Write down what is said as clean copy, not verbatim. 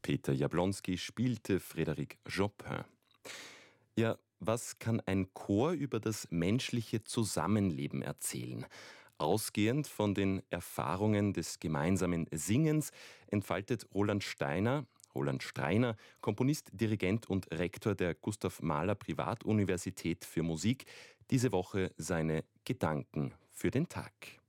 Peter Jablonski spielte Frédéric Chopin. Ja, was kann ein Chor über das menschliche Zusammenleben erzählen? Ausgehend von den Erfahrungen des gemeinsamen Singens entfaltet Roland Streiner, Komponist, Dirigent und Rektor der Gustav Mahler Privatuniversität für Musik, diese Woche seine Gedanken für den Tag.